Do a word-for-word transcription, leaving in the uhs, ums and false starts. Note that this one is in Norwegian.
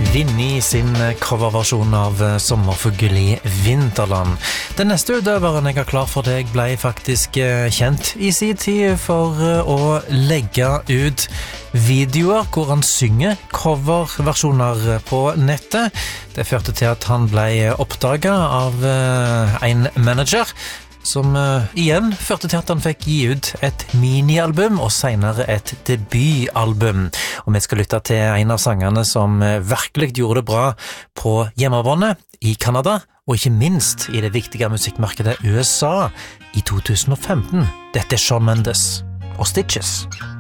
Vinnie sin coverversjon av Sommerfugl i Vinterland. Den neste utøveren jeg har klar for deg ble faktisk kjent i sin tid for å legge ut videoer hvor han synger coverversjoner på nettet. Det førte til at han ble oppdaget av en manager, som uh, igjen førte til at han fikk gi ut et minialbum og senere et debutalbum. Og vi skal lytte til en av sangene som uh, virkelig gjorde det bra på hjemmebane i Kanada, og ikke minst i det viktige musikkmarkedet U S A i to tusen og femten. Dette er Shawn Mendes og Stitches.